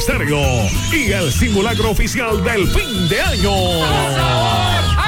Estéreo y el simulacro oficial del fin de año.